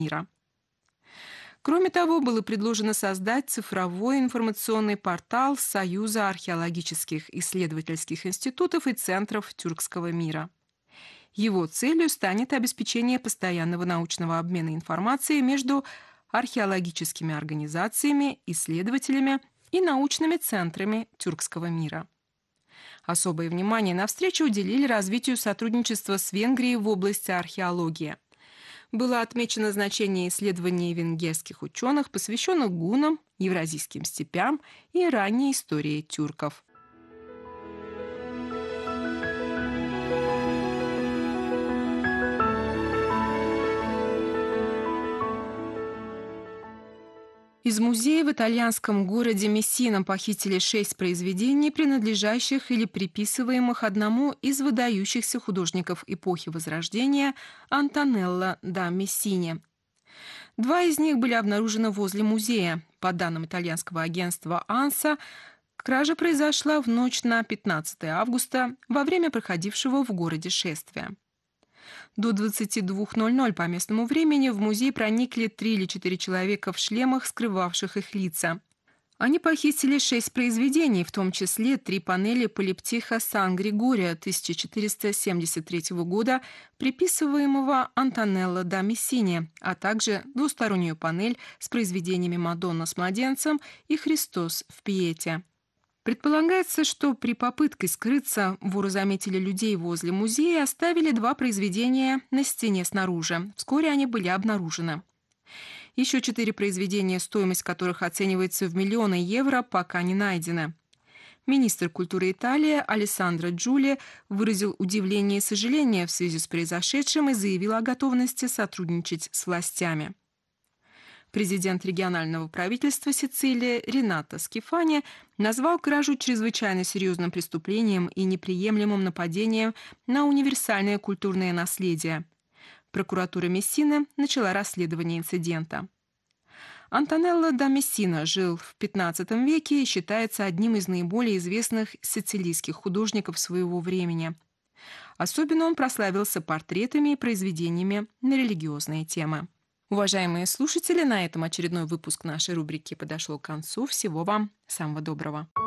мира. Кроме того, было предложено создать цифровой информационный портал Союза археологических исследовательских институтов и центров тюркского мира. Его целью станет обеспечение постоянного научного обмена информацией между археологическими организациями, исследователями и научными центрами тюркского мира. Особое внимание на встрече уделили развитию сотрудничества с Венгрией в области археологии. Было отмечено значение исследований венгерских ученых, посвященных гуннам, евразийским степям и ранней истории тюрков. Из музея в итальянском городе Мессина похитили 6 произведений, принадлежащих или приписываемых одному из выдающихся художников эпохи Возрождения Антонелло да Мессине. 2 из них были обнаружены возле музея. По данным итальянского агентства «Анса», кража произошла в ночь на 15 августа во время проходившего в городе шествия. До 22:00 по местному времени в музей проникли 3 или 4 человека в шлемах, скрывавших их лица. Они похитили 6 произведений, в том числе 3 панели полиптиха Сан-Григория 1473 года, приписываемого Антонелло да Мессине, а также двустороннюю панель с произведениями «Мадонна с младенцем» и «Христос в Пиете». Предполагается, что при попытке скрыться воры заметили людей возле музея и оставили 2 произведения на стене снаружи. Вскоре они были обнаружены. Еще 4 произведения, стоимость которых оценивается в миллионы евро, пока не найдены. Министр культуры Италии Алессандро Джули выразил удивление и сожаление в связи с произошедшим и заявил о готовности сотрудничать с властями. Президент регионального правительства Сицилии Ренато Скифани назвал кражу чрезвычайно серьезным преступлением и неприемлемым нападением на универсальное культурное наследие. Прокуратура Мессины начала расследование инцидента. Антонелло да Мессина жил в XV веке и считается одним из наиболее известных сицилийских художников своего времени. Особенно он прославился портретами и произведениями на религиозные темы. Уважаемые слушатели, на этом очередной выпуск нашей рубрики подошел к концу. Всего вам самого доброго.